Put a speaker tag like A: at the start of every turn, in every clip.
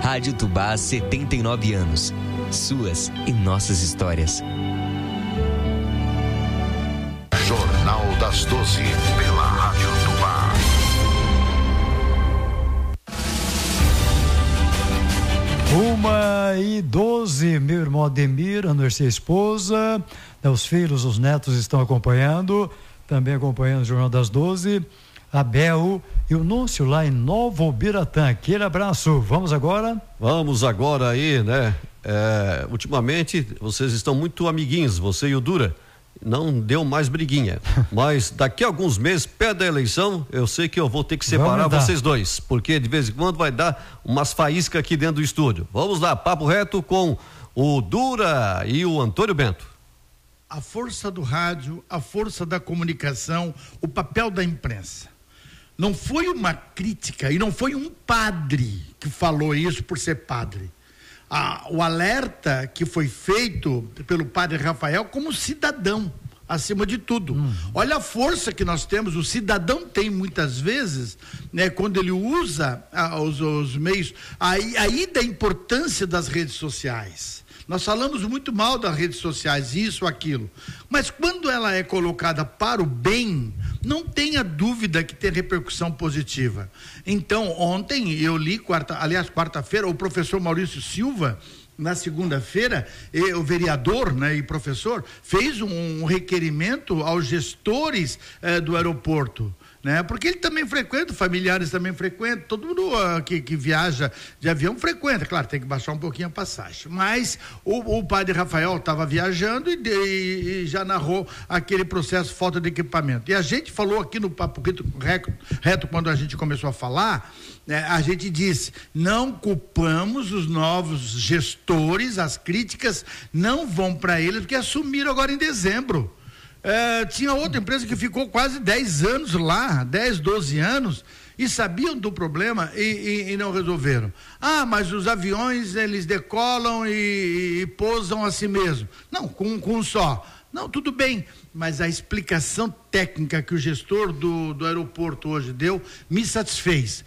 A: Rádio Tubá há 79 anos. Suas e nossas histórias.
B: Jornal das 12, pela Rádio Tubá.
C: Uma e 12, meu irmão Ademir, a sua esposa, os filhos, os netos estão acompanhando, também acompanhando o Jornal das 12, Abel e o Núncio lá em Novo Biratã. Aquele abraço. Vamos agora aí, né? Ultimamente vocês estão muito amiguinhos, você e o Dura. Não deu mais briguinha, mas daqui a alguns meses, perto da eleição, eu sei que eu vou ter que separar vocês dois, porque de vez em quando vai dar umas faíscas aqui dentro do estúdio. Vamos lá, papo reto com o Dura e o Antônio Bento.
D: A força do rádio, a força da comunicação, o papel da imprensa. Não foi uma crítica e não foi um padre que falou isso por ser padre. O alerta que foi feito pelo padre Rafael como cidadão, acima de tudo. Olha a força que nós temos, o cidadão tem muitas vezes, né, quando ele usa os meios, aí da importância das redes sociais. Nós falamos muito mal das redes sociais, isso, aquilo, mas quando ela é colocada para o bem, não tenha dúvida que tem repercussão positiva. Então, ontem eu li, quarta-feira, o professor Maurício Silva, na segunda-feira, o vereador, né, e professor, fez um requerimento aos gestores do aeroporto, né? Porque ele também frequenta, familiares também frequentam, todo mundo que viaja de avião frequenta, claro, tem que baixar um pouquinho a passagem, mas o padre Rafael estava viajando e já narrou aquele processo, falta de equipamento, e a gente falou aqui no Papo Reto, quando a gente começou a falar, né, a gente disse, não culpamos os novos gestores, as críticas não vão para eles, porque assumiram agora em dezembro. Tinha outra empresa que ficou quase 10 anos lá, 10, 12 anos, e sabiam do problema e não resolveram. Mas os aviões, eles decolam e pousam a si mesmo. Não, com um só. Não, tudo bem, mas a explicação técnica que o gestor do aeroporto hoje deu me satisfez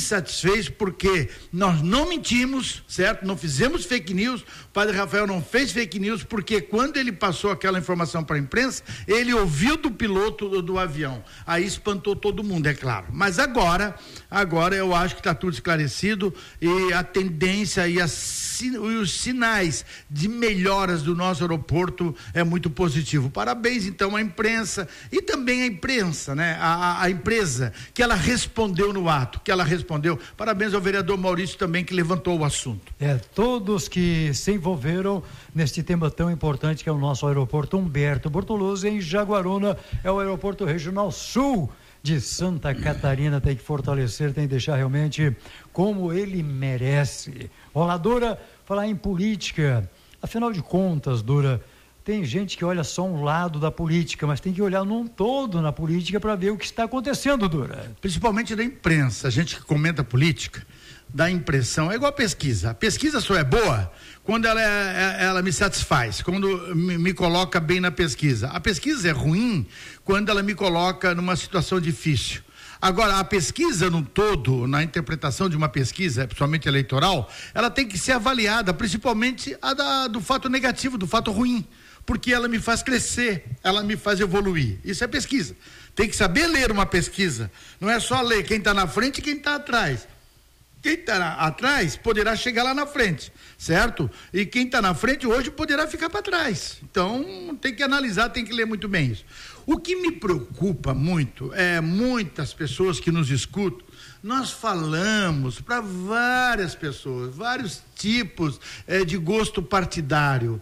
D: porque nós não mentimos, certo? Não fizemos fake news, o padre Rafael não fez fake news, porque quando ele passou aquela informação para a imprensa, ele ouviu do piloto do avião, aí espantou todo mundo, é claro, mas agora eu acho que está tudo esclarecido e a tendência e os sinais de melhoras do nosso aeroporto é muito positivo. Parabéns então à imprensa e também à imprensa, né? A empresa que ela respondeu no ato, parabéns ao vereador Maurício também que levantou o assunto.
C: Todos que se envolveram neste tema tão importante que é o nosso aeroporto Humberto Bortoluzzi em Jaguaruna, é o aeroporto regional sul de Santa Catarina, tem que fortalecer, tem que deixar realmente como ele merece. Olá, Dura, falar em política, afinal de contas, Dura, tem gente que olha só um lado da política, mas tem que olhar num todo na política para ver o que está acontecendo, Dura.
D: Principalmente da imprensa, a gente que comenta política, dá a impressão, é igual a pesquisa só é boa quando ela me satisfaz, quando me coloca bem na pesquisa. A pesquisa é ruim quando ela me coloca numa situação difícil. Agora, a pesquisa no todo, na interpretação de uma pesquisa, principalmente eleitoral, ela tem que ser avaliada, principalmente do fato negativo, do fato ruim, porque ela me faz crescer, ela me faz evoluir. Isso é pesquisa. Tem que saber ler uma pesquisa, não é só ler quem está na frente e quem está atrás. Quem está atrás poderá chegar lá na frente, certo? E quem está na frente hoje poderá ficar para trás. Então, tem que analisar, tem que ler muito bem isso. O que me preocupa muito é muitas pessoas que nos escutam, nós falamos para várias pessoas, vários tipos de gosto partidário.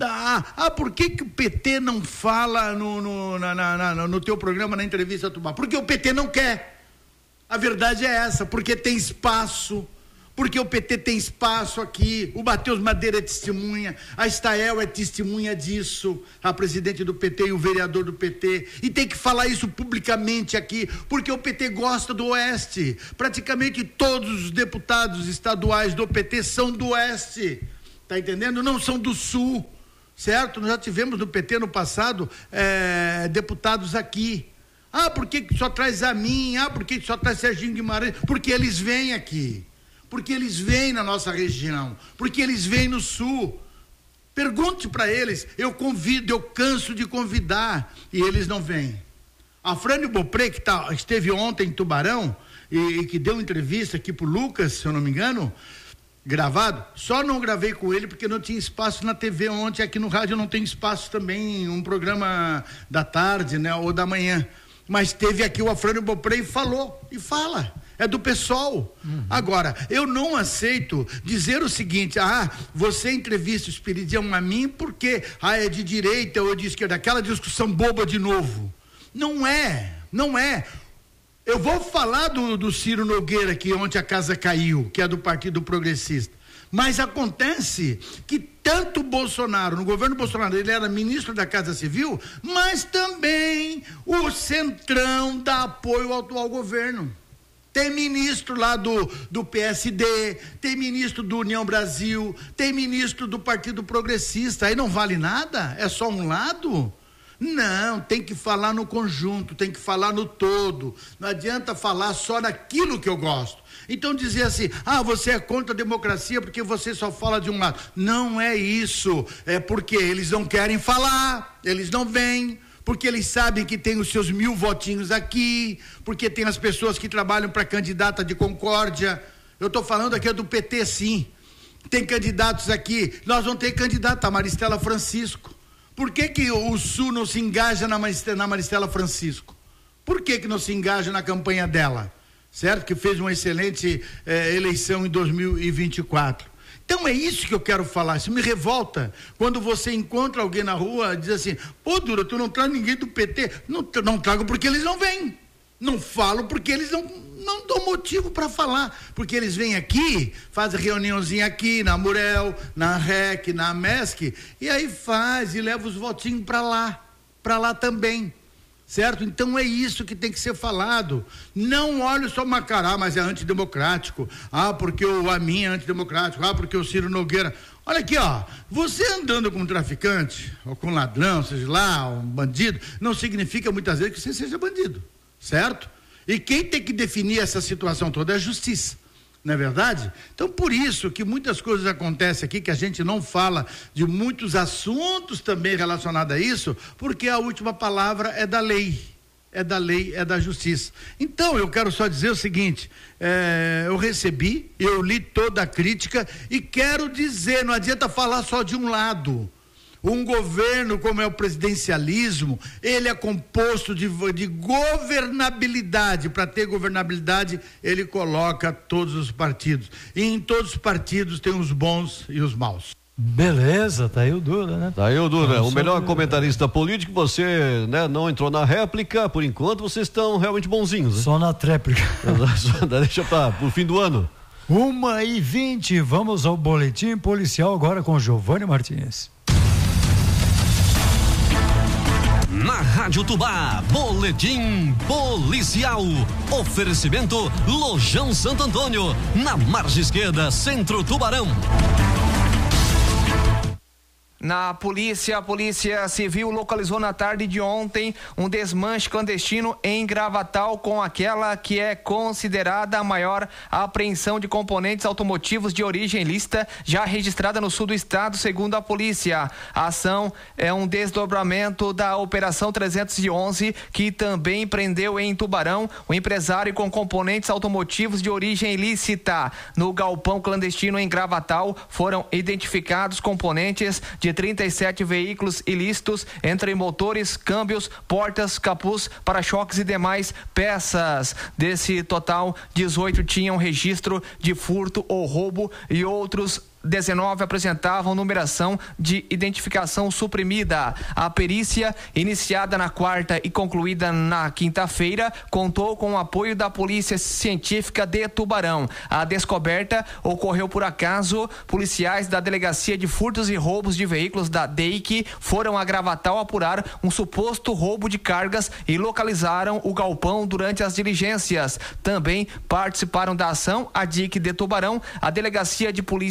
D: Por que o PT não fala no teu programa, na entrevista Tubá? Porque o PT não quer. A verdade é essa, porque tem espaço, porque o PT tem espaço aqui, o Matheus Madeira é testemunha, a Estael é testemunha disso, a presidente do PT e o vereador do PT, e tem que falar isso publicamente aqui, porque o PT gosta do Oeste, praticamente todos os deputados estaduais do PT são do Oeste, tá entendendo? Não são do Sul, certo? Nós já tivemos no PT no passado deputados aqui. Por que só traz a mim? Por que só traz Serginho Guimarães? Porque eles vêm aqui. porque eles vêm na nossa região, porque eles vêm no sul. Pergunte para eles, eu convido, eu canso de convidar, e eles não vêm. A Frânio Beaupré, que esteve ontem em Tubarão, e que deu entrevista aqui pro Lucas, se eu não me engano, gravado, só não gravei com ele porque não tinha espaço na TV ontem, aqui no rádio não tem espaço também, um programa da tarde, né, ou da manhã, mas teve aqui o Afrânio Beaupré e falou, e fala, é do PSOL. Agora, eu não aceito dizer o seguinte, você entrevista o Espiridião a mim porque, é de direita ou de esquerda, aquela discussão boba de novo. Não é. Eu vou falar do Ciro Nogueira, que ontem a casa caiu, que é do Partido Progressista. Mas acontece que tanto o Bolsonaro, no governo Bolsonaro, ele era ministro da Casa Civil, mas também o Centrão dá apoio ao atual governo. Tem ministro lá do PSD, tem ministro do União Brasil, tem ministro do Partido Progressista. Aí não vale nada? É só um lado? Não, tem que falar no conjunto, tem que falar no todo. Não adianta falar só naquilo que eu gosto. Então dizer assim, você é contra a democracia porque você só fala de um lado. Não é isso, é porque eles não querem falar, eles não vêm, porque eles sabem que tem os seus 1000 votinhos aqui, porque tem as pessoas que trabalham para candidata de Concórdia. Eu estou falando aqui do PT, sim. Tem candidatos aqui, nós vamos ter candidata, a Maristela Francisco. Por que o Sul não se engaja na Maristela Francisco? Por que não se engaja na campanha dela? Certo? Que fez uma excelente eleição em 2024. Então é isso que eu quero falar. Isso me revolta quando você encontra alguém na rua e diz assim, Dura, tu não traz ninguém do PT. Não trago porque eles não vêm. Não falo porque eles não dão motivo para falar, porque eles vêm aqui, fazem reuniãozinha aqui na Murel, na REC, na MESC, e aí faz e leva os votinhos para lá também, certo? Então é isso que tem que ser falado. Não olhe só uma cara, mas é antidemocrático, porque o Amin é antidemocrático, porque o Ciro Nogueira. Olha aqui, você andando com um traficante, ou com um ladrão, seja lá, um bandido, não significa muitas vezes que você seja bandido, certo? E quem tem que definir essa situação toda é a justiça, não é verdade? Então, por isso que muitas coisas acontecem aqui, que a gente não fala de muitos assuntos também relacionados a isso, porque a última palavra é da lei, é da justiça. Então, eu quero só dizer o seguinte, eu li toda a crítica e quero dizer, não adianta falar só de um lado. Um governo como é o presidencialismo, ele é composto de governabilidade. Para ter governabilidade, ele coloca todos os partidos. E em todos os partidos tem os bons e os maus.
C: Beleza, tá aí o Dura, né?
E: Tá aí o Dura, o melhor comentarista político. Você, né, não entrou na réplica, por enquanto vocês estão realmente bonzinhos, né?
C: Só na tréplica.
E: Deixa pro fim do ano.
C: 1h20, vamos ao boletim policial agora com Giovanni Martins.
F: Na Rádio Tubá, boletim policial. Oferecimento Lojão Santo Antônio, na margem esquerda, Centro Tubarão.
G: Na polícia, a Polícia Civil localizou na tarde de ontem um desmanche clandestino em Gravatal com aquela que é considerada a maior apreensão de componentes automotivos de origem ilícita já registrada no sul do estado, segundo a polícia. A ação é um desdobramento da Operação 311, que também prendeu em Tubarão o empresário com componentes automotivos de origem ilícita. No galpão clandestino em Gravatal foram identificados componentes de 37 veículos ilícitos, entre motores, câmbios, portas, capuz, para-choques e demais peças. Desse total, 18 tinham registro de furto ou roubo e outros 19 apresentavam numeração de identificação suprimida. A perícia, iniciada na quarta e concluída na quinta-feira, contou com o apoio da Polícia Científica de Tubarão. A descoberta ocorreu por acaso. Policiais da Delegacia de Furtos e Roubos de Veículos da DEIC foram a Gravatal apurar um suposto roubo de cargas e localizaram o galpão durante as diligências. Também participaram da ação a DIC de Tubarão, a Delegacia de Polícia de Gravatal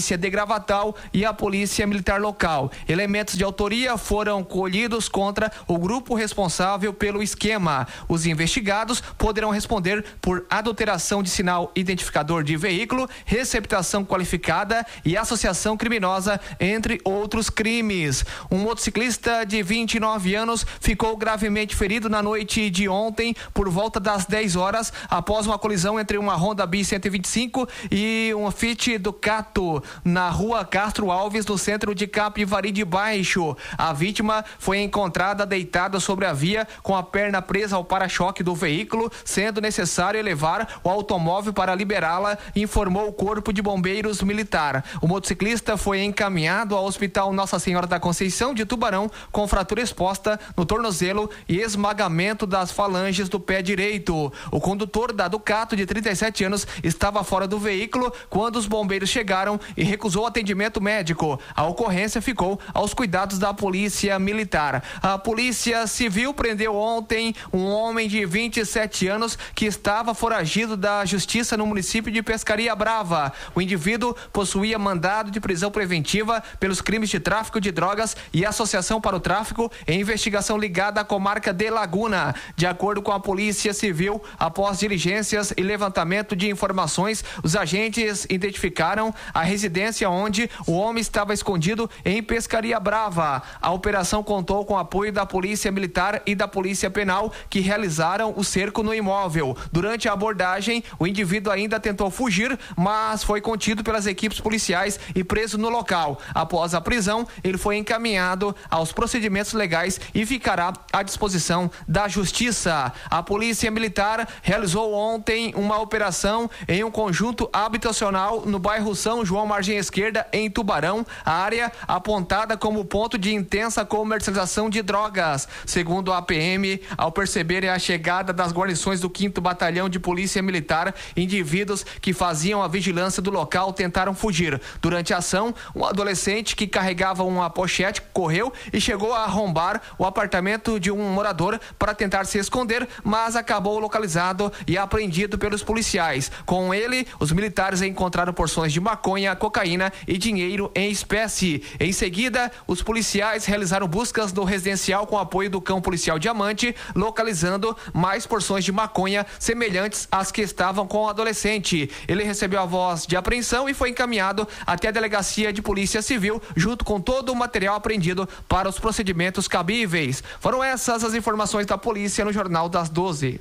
G: Gravatal e a Polícia Militar local. Elementos de autoria foram colhidos contra o grupo responsável pelo esquema. Os investigados poderão responder por adulteração de sinal identificador de veículo, receptação qualificada e associação criminosa, entre outros crimes. Um motociclista de 29 anos ficou gravemente ferido na noite de ontem por volta das 10 horas após uma colisão entre uma Honda Bis 125 e um Fiat Ducato na rua Castro Alves, no centro de Capivari de Baixo. A vítima foi encontrada deitada sobre a via com a perna presa ao para-choque do veículo, sendo necessário elevar o automóvel para liberá-la, informou o Corpo de Bombeiros Militar. O motociclista foi encaminhado ao Hospital Nossa Senhora da Conceição de Tubarão com fratura exposta no tornozelo e esmagamento das falanges do pé direito. O condutor da Ducato, de 37 anos, estava fora do veículo quando os bombeiros chegaram e recusou atendimento médico. A ocorrência ficou aos cuidados da Polícia Militar. A Polícia Civil prendeu ontem um homem de 27 anos que estava foragido da Justiça no município de Pescaria Brava. O indivíduo possuía mandado de prisão preventiva pelos crimes de tráfico de drogas e associação para o tráfico em investigação ligada à comarca de Laguna. De acordo com a Polícia Civil, após diligências e levantamento de informações, os agentes identificaram a residência onde o homem estava escondido em Pescaria Brava. A operação contou com o apoio da Polícia Militar e da Polícia Penal, que realizaram o cerco no imóvel. Durante a abordagem, o indivíduo ainda tentou fugir, mas foi contido pelas equipes policiais e preso no local. Após a prisão, ele foi encaminhado aos procedimentos legais e ficará à disposição da Justiça. A Polícia Militar realizou ontem uma operação em um conjunto habitacional no bairro São João Margem Esquerda, em Tubarão, a área apontada como ponto de intensa comercialização de drogas. Segundo a PM, ao perceberem a chegada das guarnições do 5º Batalhão de Polícia Militar, indivíduos que faziam a vigilância do local tentaram fugir. Durante a ação, um adolescente que carregava uma pochete correu e chegou a arrombar o apartamento de um morador para tentar se esconder, mas acabou localizado e apreendido pelos policiais. Com ele, os militares encontraram porções de maconha, cocaína e dinheiro em espécie. Em seguida, os policiais realizaram buscas no residencial com apoio do cão policial Diamante, localizando mais porções de maconha semelhantes às que estavam com o adolescente. Ele recebeu a voz de apreensão e foi encaminhado até a Delegacia de Polícia Civil, junto com todo o material apreendido para os procedimentos cabíveis. Foram essas as informações da polícia no Jornal das 12.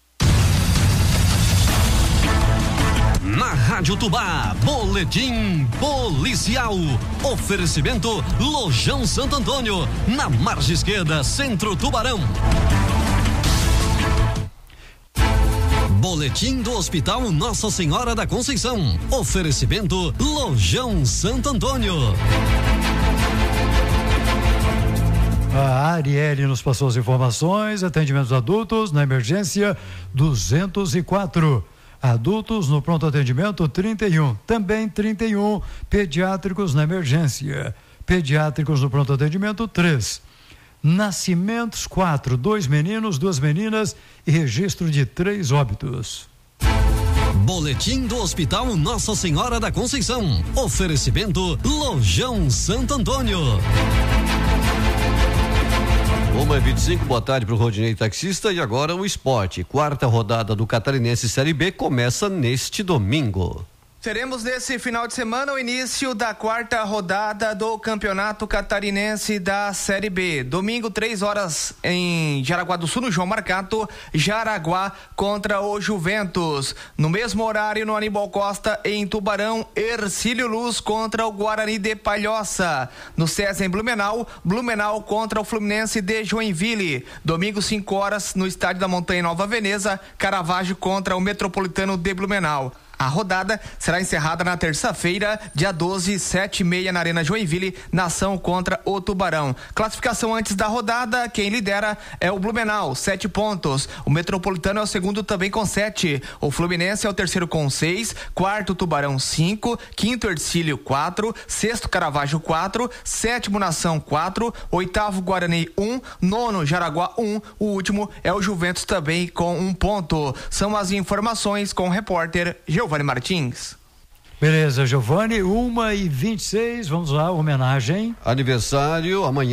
F: Na Rádio Tubá, boletim policial. Oferecimento Lojão Santo Antônio, na margem esquerda, Centro Tubarão. Boletim do Hospital Nossa Senhora da Conceição. Oferecimento Lojão Santo Antônio.
C: A Arielle nos passou as informações. Atendimentos adultos na emergência 204. Adultos no pronto atendimento 31. Também 31. Pediátricos na emergência. Pediátricos no pronto atendimento 3. Nascimentos 4. 2 meninos, 2 meninas e registro de 3 óbitos.
F: Boletim do Hospital Nossa Senhora da Conceição. Oferecimento Lojão Santo Antônio.
E: 1h25, boa tarde para o Rodinei Taxista. E agora o esporte. 4ª rodada do Catarinense Série B começa neste domingo.
G: Teremos nesse final de semana o início da 4ª rodada do Campeonato Catarinense da Série B. Domingo, 3 horas em Jaraguá do Sul, no João Marcato, Jaraguá contra o Juventus. No mesmo horário, no Aníbal Costa, em Tubarão, Hercílio Luz contra o Guarani de Palhoça. No César, em Blumenau, Blumenau contra o Fluminense de Joinville. Domingo, 5 horas, no Estádio da Montanha em Nova Veneza, Caravaggio contra o Metropolitano de Blumenau. A rodada será encerrada na terça-feira, dia 12, 7h30, na Arena Joinville, Nação contra o Tubarão. Classificação antes da rodada, quem lidera é o Blumenau, 7 pontos. O Metropolitano é o segundo também com 7. O Fluminense é o terceiro com 6. Quarto, Tubarão, 5. Quinto, Hercílio, 4. Sexto, Caravaggio, 4. Sétimo, Nação, 4. Oitavo, Guarani, 1. Nono, Jaraguá, 1. O último é o Juventus também com 1 ponto. São as informações com o repórter Giovanni Martins.
C: Beleza, Giovanni, 1h26, vamos lá, homenagem.
E: Aniversário amanhã.